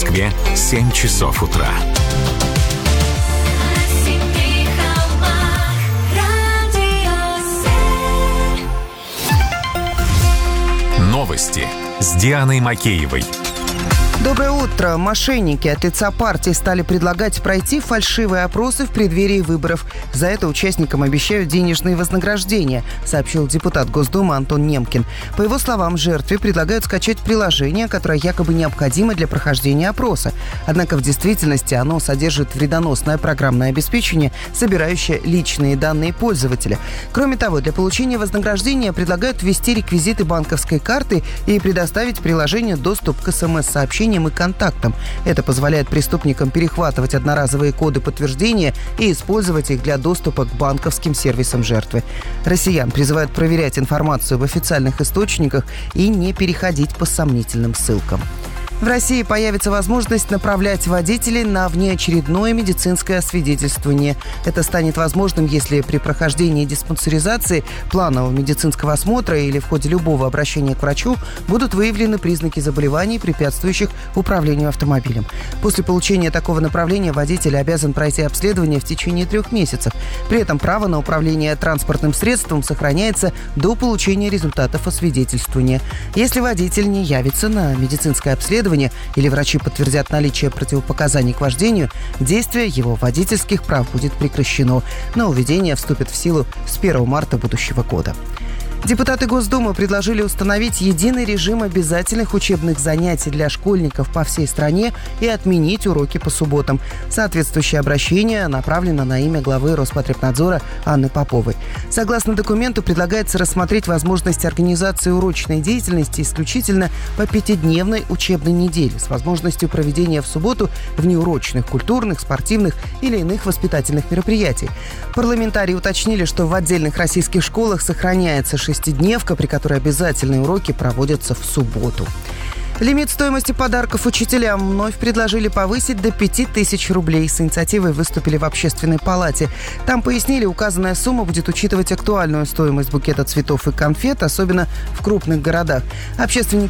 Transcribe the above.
Москве 7 часов утра. Новости с Дианой Макеевой. Доброе утро. Мошенники от лица партии стали предлагать пройти фальшивые опросы в преддверии выборов. За это участникам обещают денежные вознаграждения, сообщил депутат Госдумы Антон Немкин. По его словам, жертве предлагают скачать приложение, которое якобы необходимо для прохождения опроса. Однако в действительности оно содержит вредоносное программное обеспечение, собирающее личные данные пользователя. Кроме того, для получения вознаграждения предлагают ввести реквизиты банковской карты и предоставить приложению доступ к СМС-сообщениям и контактам. Это позволяет преступникам перехватывать одноразовые коды подтверждения и использовать их для доступа к банковским сервисам жертвы. Россиян призывают проверять информацию в официальных источниках и не переходить по сомнительным ссылкам. В России появится возможность направлять водителей на внеочередное медицинское освидетельствование. Это станет возможным, если при прохождении диспансеризации, планового медицинского осмотра или в ходе любого обращения к врачу будут выявлены признаки заболеваний, препятствующих управлению автомобилем. После получения такого направления водитель обязан пройти обследование в течение 3 месяцев. При этом право на управление транспортным средством сохраняется до получения результатов освидетельствования. Если водитель не явится на медицинское обследование или врачи подтвердят наличие противопоказаний к вождению, действие его водительских прав будет прекращено. Нововведение вступит в силу с 1 марта будущего года. Депутаты Госдумы предложили установить единый режим обязательных учебных занятий для школьников по всей стране и отменить уроки по субботам. Соответствующее обращение направлено на имя главы Роспотребнадзора Анны Поповой. Согласно документу, предлагается рассмотреть возможность организации урочной деятельности исключительно по 5-дневной учебной неделе с возможностью проведения в субботу внеурочных, культурных, спортивных или иных воспитательных мероприятий. Парламентарии уточнили, что в отдельных российских школах сохраняется 6-дневка, при которой обязательные уроки проводятся в субботу. Лимит стоимости подарков учителям вновь предложили повысить до 5000 рублей. С инициативой выступили в Общественной палате. Там пояснили, указанная сумма будет учитывать актуальную стоимость букета цветов и конфет, особенно в крупных городах. Общественники